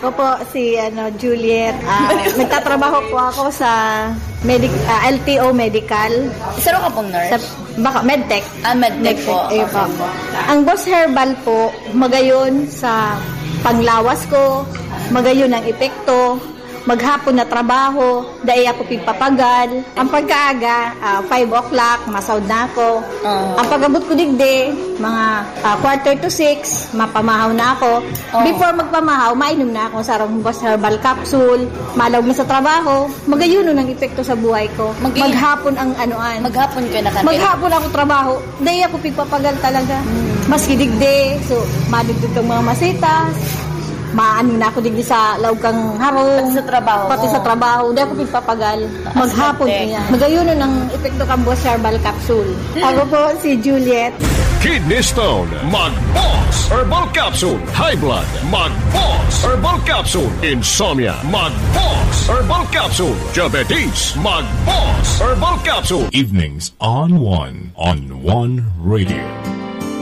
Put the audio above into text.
Ako po si Juliet. Nagtatrabaho po ako sa LTO Medical. Saro ka pong nurse? Baka Medtech. Medtech po. Po. Ang Boss Herbal po, magayon sa panglawas ko, magayon ang epekto, maghapon na trabaho, dahil ako pigpapagal. Ang pagkaaga, 5 o'clock, masound na ako. Ang pagabot ko digdi, mga 5:45, mapamahaw na ako. Before magpamahaw, mainom na ako sa Boss Herbal Capsule, malawag na sa trabaho, magayon ang epekto sa buhay ko. Maghapon ang anuan. Maghapon ka na Maghapon ako trabaho, dahil ako pigpapagal talaga. Maski digdi, so madugdug kang mga masitas, maano na ako digdi sa lawag kang harong. Pati sa trabaho. Di ako pagpapagal. Maghapon niya. Magayuno ng epekto kang Boss Herbal Capsule. Ako po si Juliet. Kidney Stone, Mag-Boss Herbal Capsule. High Blood, Mag-Boss Herbal Capsule. Insomnia, Mag-Boss Herbal Capsule. Diabetes, Mag-Boss Herbal Capsule. Evenings on One Radio.